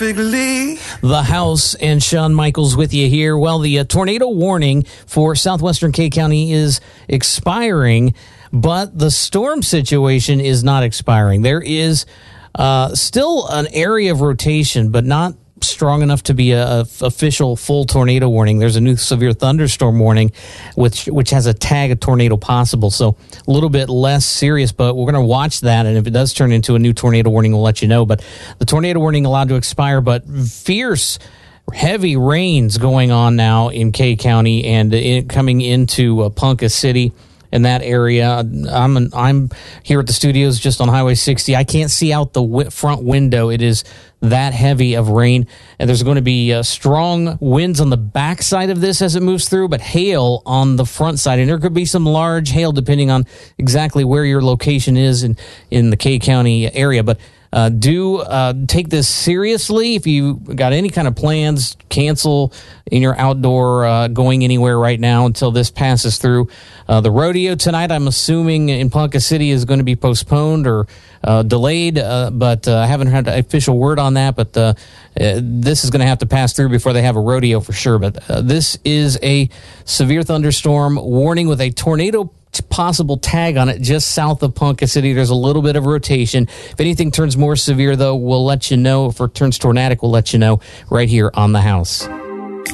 Big Lee. The House and Shawn Michaels with you here. Well, the tornado warning for southwestern Kay County is expiring, but the storm situation is not expiring. There is still an area of rotation, but not strong enough to be a official full tornado warning. There's a new severe thunderstorm warning, which has a tag of tornado possible. So a little bit less serious, but we're going to watch that. And if it does turn into a new tornado warning, we'll let you know. But the tornado warning allowed to expire, but fierce, heavy rains going on now in Kay County and coming into Ponca City. In that area, I'm here at the studios just on Highway 60. I can't see out the front window. It is that heavy of rain, and there's going to be strong winds on the back side of this as it moves through, but hail on the front side, and there could be some large hail depending on exactly where your location is in the Kay County area. But do take this seriously. If you got any kind of plans, cancel in your outdoor going anywhere right now until this passes through. The rodeo tonight, I'm assuming in Ponca City, is going to be postponed or delayed, but I haven't had an official word on that. But this is going to have to pass through before they have a rodeo for sure. But this is a severe thunderstorm warning with a tornado possible tag on it just south of Ponca City. There's a little bit of rotation. If anything turns more severe, though, we'll let you know. If it turns tornadic, we'll let you know right here on The House.